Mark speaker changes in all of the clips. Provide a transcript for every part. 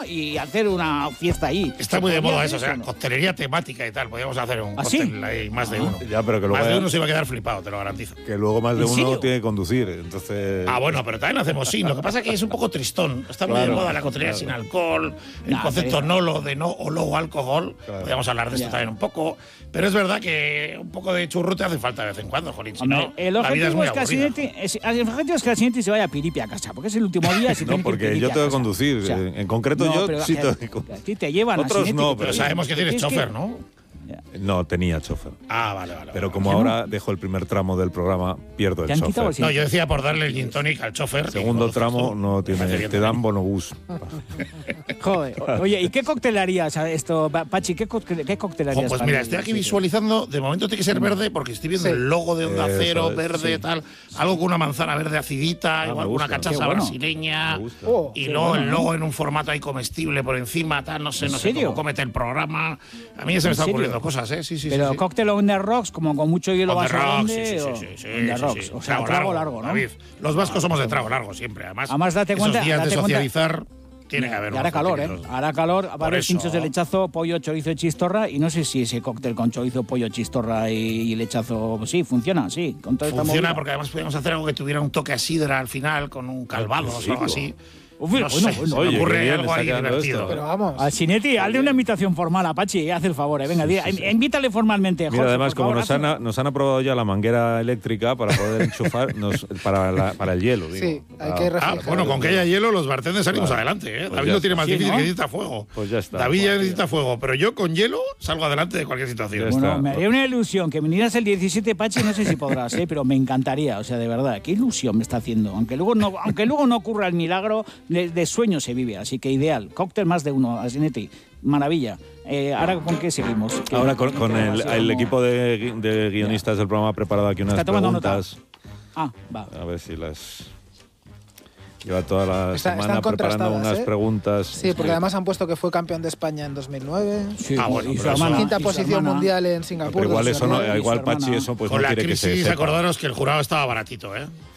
Speaker 1: y hacer una fiesta ahí.
Speaker 2: Está muy de moda eso, o sea, coctelería temática y tal. Podríamos hacer un cóctel ahí, más de uno.
Speaker 3: Ya, pero que luego
Speaker 2: más de uno se iba a quedar flipado, te lo garantizo.
Speaker 3: Que luego más de uno
Speaker 1: serio?
Speaker 3: tiene que conducir, entonces...
Speaker 2: Bueno, pero también hacemos sí. Lo que pasa es que es un poco tristón. Está muy de moda la coctelería sin alcohol, el concepto nolo de no o low alcohol. Podríamos hablar de esto también un poco. Pero es verdad que un poco de churro te hace falta de vez en cuando, jolín. Si no,
Speaker 1: el
Speaker 2: la vida es muy
Speaker 1: objetivo
Speaker 2: aburrida.
Speaker 1: el objetivo es que el siguiente se vaya a piripi a casa, porque es el último día.
Speaker 3: No, porque yo tengo que conducir. O sea, en concreto yo sí tengo que
Speaker 1: conducir. A ti te llevan.
Speaker 3: Otros no,
Speaker 2: pero sabemos que tienes chofer, ¿no?
Speaker 3: No, tenía chofer.
Speaker 2: Vale.
Speaker 3: Pero como ahora dejo el primer tramo del programa, pierdo el chofer.
Speaker 2: No, yo decía por darle el gin tonic al chofer.
Speaker 3: Segundo tramo no tiene, te dan bonobús.
Speaker 1: Joder. Oye, ¿y qué cóctel harías esto, Pachi? ¿Qué cóctel harías?
Speaker 2: Pues mira, estoy aquí visualizando. De momento tiene que ser verde porque estoy viendo el logo de Onda Cero, verde, tal. Algo con una manzana verde acidita, igual una cachaza brasileña. Y luego el logo en un formato ahí comestible por encima, tal. No sé cómo comete el programa. A mí ya se me están ocurriendo cosas, Sí.
Speaker 1: Pero cóctel on the rocks, como con mucho hielo
Speaker 2: on the rocks,
Speaker 1: sí. On the rocks. O sea, trago largo, ¿no?
Speaker 2: David, los vascos somos de trago largo siempre. Además
Speaker 1: date cuenta.
Speaker 2: Esos días de socializar tiene que haber.
Speaker 1: Y hará calor, Hará calor, varios pinchos de lechazo, pollo, chorizo y chistorra. Y no sé si ese cóctel con chorizo, pollo, chistorra y lechazo, sí, funciona, sí. Con todo
Speaker 2: funciona porque además podemos hacer algo que tuviera un toque a sidra al final, con un calvados o algo así.
Speaker 1: Bueno,
Speaker 2: me ocurre algo ahí divertido.
Speaker 4: Pero vamos.
Speaker 1: Al Sinetti, hazle una invitación formal a Pachi, haz el favor, venga, invítale formalmente.
Speaker 3: Mira,
Speaker 1: Jorge,
Speaker 3: además, como nos han aprobado ya la manguera eléctrica para poder enchufar para el hielo.
Speaker 4: Sí, hay que reflejar.
Speaker 2: Bueno, con que haya hielo, los bartenders salimos adelante.
Speaker 3: Pues
Speaker 2: David lo tiene más difícil, que necesita fuego.
Speaker 3: Pues ya está.
Speaker 2: David ya necesita fuego, pero yo con hielo salgo adelante de cualquier situación.
Speaker 1: Bueno, me haría una ilusión que vinieras el 17, Pachi, no sé si podrás, pero me encantaría, o sea, de verdad, qué ilusión me está haciendo. Aunque luego no ocurra el milagro, de sueños se vive, así que ideal. Cóctel más de uno, Asinetti, maravilla. Ahora, ¿con qué seguimos?
Speaker 3: Ahora con el equipo de guionistas del programa ha preparado aquí unas preguntas.
Speaker 1: Va.
Speaker 3: A ver si las... Lleva toda la semana preparando unas preguntas.
Speaker 4: Sí, porque además han puesto que fue campeón de España en 2009.
Speaker 1: Sí,
Speaker 2: bueno,
Speaker 1: y su hermana,
Speaker 4: quinta posición mundial en Singapur.
Speaker 3: Pero igual eso no, igual Pachi eso pues
Speaker 2: con
Speaker 3: no
Speaker 2: la
Speaker 3: quiere
Speaker 2: crisis,
Speaker 3: que se sepa.
Speaker 2: acordaros que el jurado estaba baratito,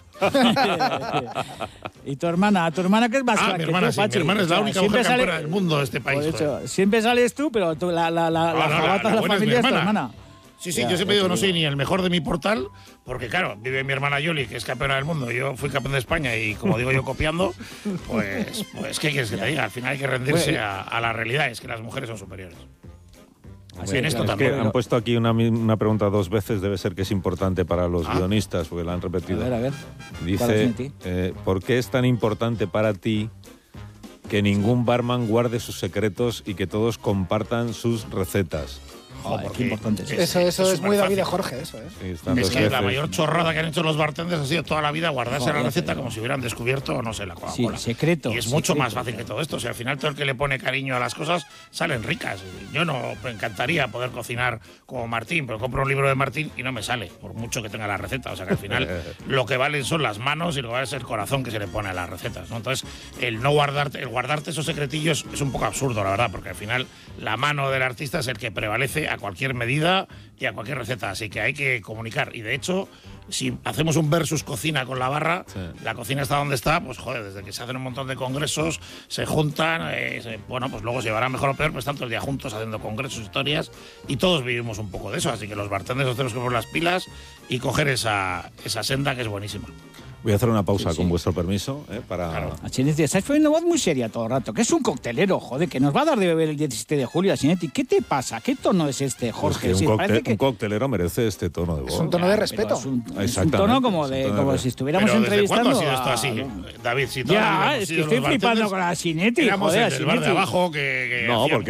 Speaker 1: ¿Y tu hermana qué es más crack
Speaker 2: mi hermana,
Speaker 1: que tú, Pachi?
Speaker 2: mi hermana es la única mujer campeona del mundo de este país.
Speaker 1: Por eso, siempre sales tú, pero tú, la jabata de la familia es tu hermana.
Speaker 2: Sí, yo siempre digo, no soy ni el mejor de mi portal, porque claro, vive mi hermana Yoli, que es campeona del mundo, yo fui campeón de España y como digo yo copiando, pues ¿qué quieres que te diga? Al final hay que rendirse a la realidad, es que las mujeres son superiores.
Speaker 1: Así
Speaker 2: en esto
Speaker 3: es
Speaker 2: también.
Speaker 3: que han puesto aquí una pregunta dos veces, debe ser que es importante para los guionistas, porque la han repetido.
Speaker 1: A ver.
Speaker 3: Dice, ¿por qué es tan importante para ti que ningún barman guarde sus secretos y que todos compartan sus recetas?
Speaker 1: Joder, qué importante
Speaker 4: es eso. Es muy David de Jorge, eso,
Speaker 2: Es que la mayor chorrada que han hecho los bartenders ha sido toda la vida guardarse la receta como si hubieran descubierto, no sé, la Coca-Cola.
Speaker 1: Sí, secreto.
Speaker 2: Y es mucho más fácil que todo esto. O sea, al final todo el que le pone cariño a las cosas salen ricas. Yo me encantaría poder cocinar como Martín, pero compro un libro de Martín y no me sale, por mucho que tenga la receta. O sea, que al final lo que valen son las manos y lo que vale es el corazón que se le pone a las recetas, ¿no? Entonces, el guardarte esos secretillos es un poco absurdo, la verdad, porque al final la mano del artista es el que prevalece a cualquier medida y a cualquier receta, así que hay que comunicar. Y de hecho, si hacemos un versus cocina con la barra, la cocina está donde está, pues joder, desde que se hacen un montón de congresos, se juntan, pues luego se llevará mejor o peor, pues están todo el día juntos haciendo congresos, historias, y todos vivimos un poco de eso, así que los bartenders nos tenemos que poner las pilas y coger esa senda que es buenísima.
Speaker 3: Voy a hacer una pausa con vuestro permiso, para...
Speaker 1: Claro. Asinetti, estás poniendo voz muy seria todo el rato, que es un coctelero, joder, que nos va a dar de beber el 17 de julio, Asinetti. ¿Qué te pasa? ¿Qué tono es este, Jorge?
Speaker 3: Pues un coctelero merece este tono de voz.
Speaker 4: Es un tono de respeto.
Speaker 1: Es un tono como si estuviéramos entrevistando.
Speaker 2: ¿Cuándo ha sido esto así, David? Si
Speaker 1: ya, es que estoy flipando con Asinetti, joder,
Speaker 2: el bar de abajo que
Speaker 3: no, porque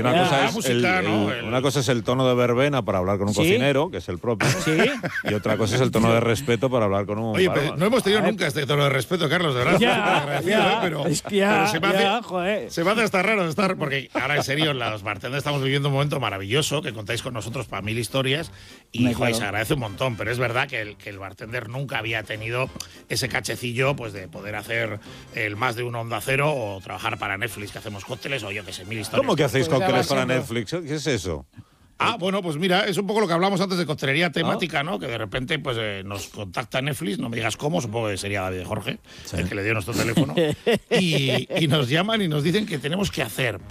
Speaker 3: una cosa es el tono de verbena para hablar con un cocinero, que es el propio, y otra cosa es el tono de respeto para hablar con un barman.
Speaker 2: Oye, no hemos tenido nunca este tono de respeto, Carlos, de verdad. Pero se me hace hasta raro estar, porque ahora en serio, los bartenders estamos viviendo un momento maravilloso, que contáis con nosotros para 1000 historias, y joder, se agradece un montón, pero es verdad que el bartender nunca había tenido ese cachecillo pues de poder hacer el más de un Onda Cero o trabajar para Netflix, que hacemos cócteles, o yo que sé, 1000 historias.
Speaker 3: ¿Cómo que hacéis cócteles para Netflix? ¿Qué es eso?
Speaker 2: Bueno, pues mira, es un poco lo que hablamos antes de coctelería temática, ¿no? Que de repente pues nos contacta Netflix, no me digas cómo, supongo que sería David de Jorge, el que le dio nuestro teléfono, y nos llaman y nos dicen que tenemos que hacer